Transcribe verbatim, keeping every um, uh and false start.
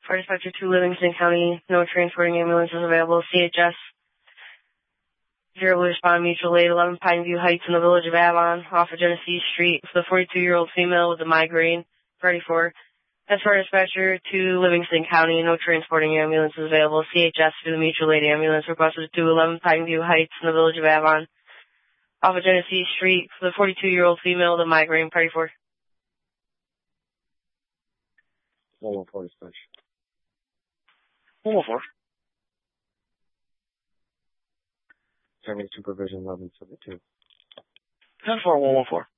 Fire Dispatcher two, Livingston County. No transporting ambulances available. C H S zero will respond mutual aid, eleven Pineview Heights in the village of Avon, off of Genesee Street, for the forty-two-year-old female with a migraine. Ready for. That's Fire Dispatcher two, Livingston County. No transporting ambulances available. C H S for the mutual aid ambulance requested to eleven Pineview Heights in the village of Avon, off of Genesee Street, for the forty-two-year-old female with a migraine. Ready for. one one four Dispatch. one one four. Terminating supervision eleven seventy-two. ten four one one four.